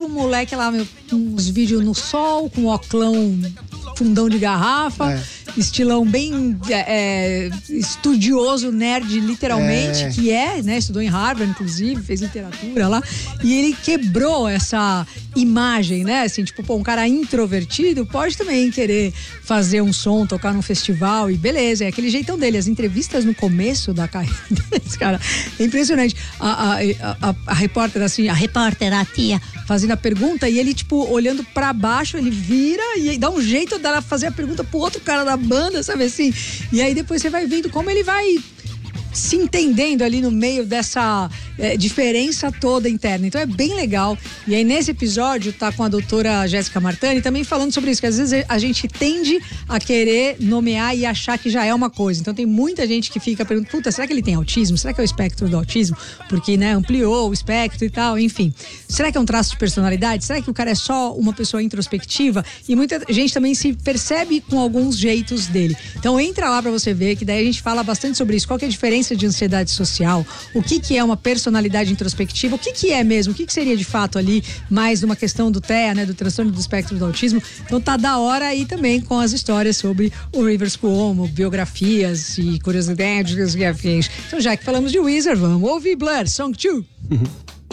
um moleque lá, com uns vídeos no sol, com oclão, fundão de garrafa, estilão bem estudioso, nerd, literalmente, que né? Estudou em Harvard, inclusive, fez literatura lá. E ele quebrou essa imagem, né? Assim, tipo, um cara introvertido pode também querer fazer um som, tocar num festival e beleza, é aquele jeitão dele. As entrevistas no começo da carreira desse cara, é impressionante. A repórter, assim, a tia, fazendo a pergunta e ele, tipo, olhando pra baixo, ele vira e dá um jeito dela fazer a pergunta pro outro cara da banda, sabe assim? E aí depois você vai vendo como ele vai se entendendo ali no meio dessa diferença toda interna. Então é bem legal. E aí nesse episódio tá com a doutora Jéssica Martani também falando sobre isso, que às vezes a gente tende a querer nomear e achar que já é uma coisa. Então tem muita gente que fica perguntando, puta, será que ele tem autismo? Será que é o espectro do autismo? Porque, né, ampliou o espectro e tal, enfim. Será que é um traço de personalidade? Será que o cara é só uma pessoa introspectiva? E muita gente também se percebe com alguns jeitos dele. Então entra lá pra você ver, que daí a gente fala bastante sobre isso. Qual que é a diferença de ansiedade social? O que é uma personalidade introspectiva? O que é mesmo? O que seria de fato ali mais uma questão do TEA, né, do transtorno do espectro do autismo? Então tá da hora aí também com as histórias sobre o Rivers Cuomo, biografias e curiosidades e afins. Então já que falamos de Weezer, vamos ouvir Blur, Song 2.